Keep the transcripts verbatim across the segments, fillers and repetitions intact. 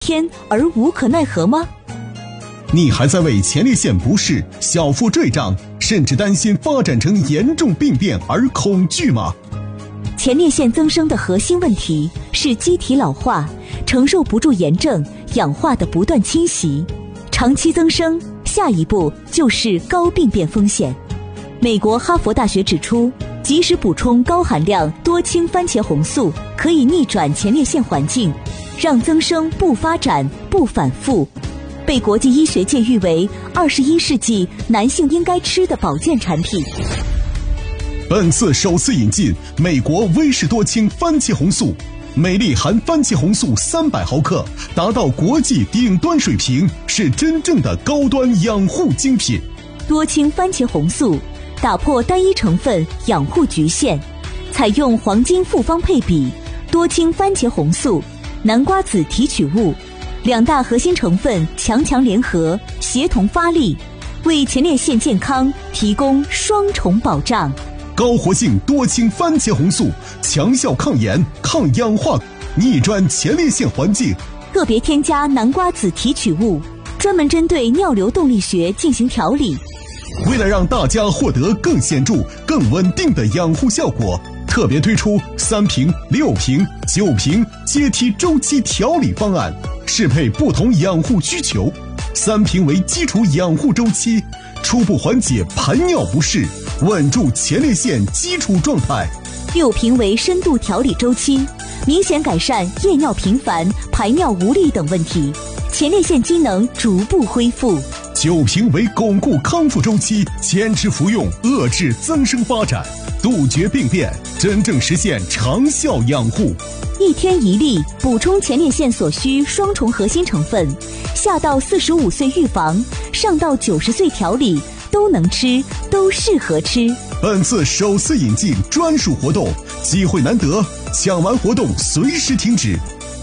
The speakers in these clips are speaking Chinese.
天而无可奈何吗？ 你还在为前列腺不适、小腹坠胀，甚至担心发展成严重病变而恐惧吗？ 前列腺增生的核心问题是机体老化，承受不住炎症、氧化的不断侵袭，长期增生，下一步就是高病变风险。美国哈佛大学指出，及时补充高含量多氢番茄红素可以逆转前列腺环境，让增生不发展、不反复，被国际医学界誉为二十一世纪男性应该吃的保健产品。 本次首次引进美国威士多氢番茄红素，每粒含番茄红素三百毫克，达到国际顶端水平，是真正的高端养护精品。 多氢番茄红素打破单一成分养护局限，采用黄金复方配比，多氢番茄红素、南瓜籽提取物两大核心成分强强联合，协同发力，为前列腺健康提供双重保障。 高活性多氢番茄红素，强效抗炎、抗氧化，逆转前列腺环境。 特别添加南瓜籽提取物，专门针对尿流动力学进行调理。 为了让大家获得更显著、更稳定的养护效果，特别推出三瓶、六瓶、九瓶阶梯周期调理方案，适配不同养护需求。三瓶为基础养护周期，初步缓解排尿不适，稳住前列腺基础状态。 六瓶为深度调理周期，明显改善夜尿频繁、排尿无力等问题，前列腺机能逐步恢复。 九瓶为巩固康复周期，坚持服用，遏制增生发展，杜绝病变，真正实现长效养护。 一天一粒，补充前列腺所需双重核心成分，下到四十五岁预防，上到九十岁调理，都能吃，都适合吃。 本次首次引进专属活动，机会难得，抢完活动随时停止。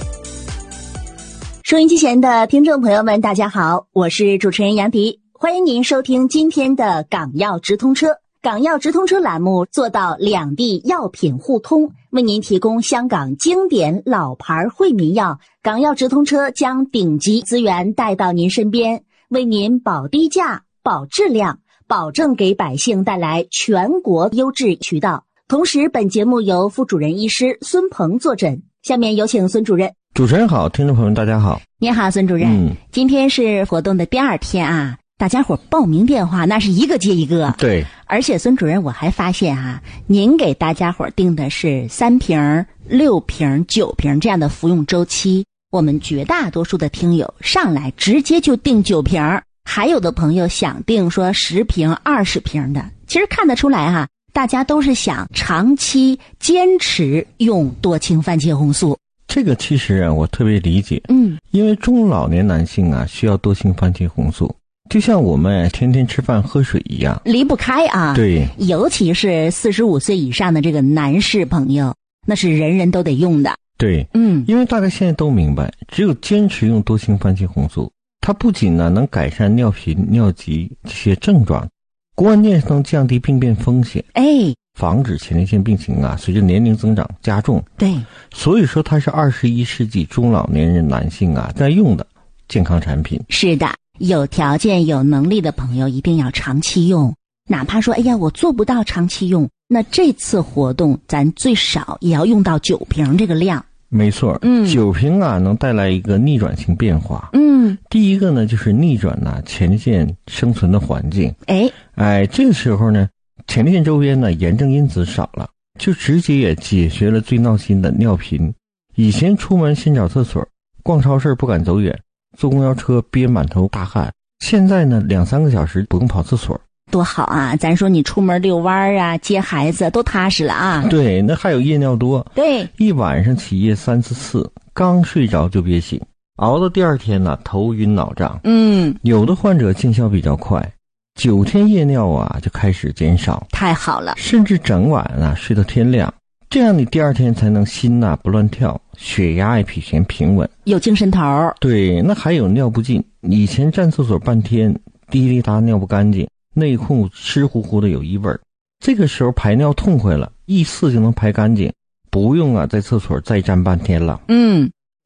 收音机前的听众朋友们，大家好，我是主持人杨迪，欢迎您收听今天的港药直通车。港药直通车栏目做到两地药品互通，为您提供香港经典老牌惠民药。港药直通车将顶级资源带到您身边，为您保低价、保质量，保证给百姓带来全国优质渠道。同时，本节目由副主任医师孙鹏坐诊。下面有请孙主任。 主持人好，听众朋友们大家好。 你好，孙主任。嗯，今天是活动的第二天啊，大家伙报名电话那是一个接一个。 对， 而且孙主任我还发现啊，您给大家伙定的是三瓶、六瓶、九瓶这样的服用周期。我们绝大多数的听友上来直接就定九瓶，还有的朋友想定说十瓶、二十瓶的。其实看得出来哈、啊，大家都是想长期坚持用多氢番茄红素。 这个其实啊，我特别理解。 嗯， 因为中老年男性啊，需要多氢番茄红素，就像我们天天吃饭喝水一样， 离不开啊。 对， 尤其是四十五岁以上的这个男士朋友，那是人人都得用的。 对， 嗯， 因为大家现在都明白，只有坚持用多氢番茄红素，它不仅呢能改善尿频、尿急这些症状，关键是能降低病变风险。 哎。 防止前列腺病情啊随着年龄增长加重。 对， 所以说它是二十一世纪中老年人男性啊在用的健康产品。 是的，有条件有能力的朋友一定要长期用，哪怕说哎呀我做不到长期用，那这次活动咱最少也要用到九瓶这个量。 没错， 嗯， 九瓶啊能带来一个逆转性变化。 嗯， 第一个呢就是逆转呢、啊、前列腺生存的环境。 哎哎，这个时候呢前列腺周边呢炎症因子少了，就直接也解决了最闹心的尿频。以前出门先找厕所，逛超市不敢走远，坐公交车憋满头大汗，现在呢两三个小时不用跑厕所， 多好啊！咱说你出门遛弯啊接孩子都踏实了啊。 对，那还有夜尿多。 对， 一晚上起夜三四次，刚睡着就憋醒，熬到第二天呢头晕脑胀。 嗯， 有的患者见效比较快，九天夜尿啊就开始减少。 太好了， 甚至整晚啊睡到天亮，这样你第二天才能心呐、啊、不乱跳，血压也比以前平稳， 有精神头。 对，那还有尿不尽，以前站厕所半天滴滴答尿不干净，内裤湿乎乎的有异味，这个时候排尿痛快了，一次就能排干净，不用啊在厕所再站半天了。 嗯，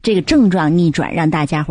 这个症状逆转，让大家伙